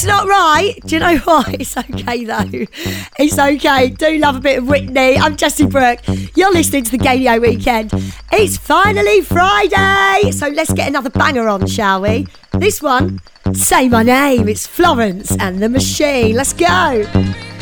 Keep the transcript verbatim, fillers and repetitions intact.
That's not right. Do you know what? It's okay though. It's okay. Do love a bit of Whitney. I'm Jessie Brooke. You're listening to the Gadio Weekend. It's finally Friday, so let's get another banger on, shall we? This one, Say My Name. It's Florence and the Machine. Let's go.